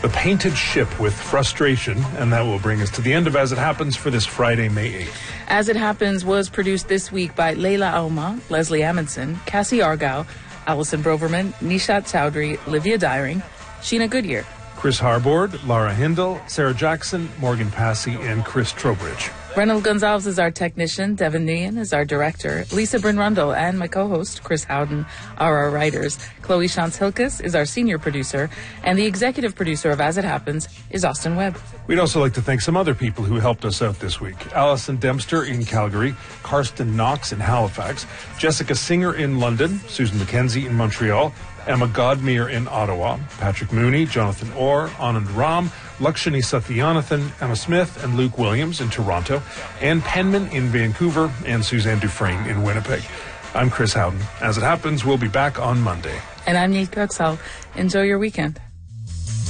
The Painted Ship with Frustration, and that will bring us to the end of As It Happens for this Friday, May 8th. As It Happens was produced this week by Leila Alma, Leslie Amundsen, Cassie Argyle, Allison Broverman, Nishat Chowdhury, Livia Dyring, Sheena Goodyear, Chris Harbord, Laura Hindle, Sarah Jackson, Morgan Passy, and Chris Trowbridge. Reynold Gonzalez is our technician, Devin Nguyen is our director, Lisa Bryn Rundle and my co-host, Chris Howden, are our writers. Chloe Shantz-Hilkes is our senior producer, and the executive producer of As It Happens is Austin Webb. We'd also like to thank some other people who helped us out this week. Alison Dempster in Calgary, Karsten Knox in Halifax, Jessica Singer in London, Susan McKenzie in Montreal, Emma Godmere in Ottawa, Patrick Mooney, Jonathan Orr, Anand Ram, Lakshani Satyanathan, Emma Smith, and Luke Williams in Toronto, Ann Penman in Vancouver, and Suzanne Dufresne in Winnipeg. I'm Chris Howden. As It Happens, we'll be back on Monday. And I'm Nick Kuxal. Enjoy your weekend.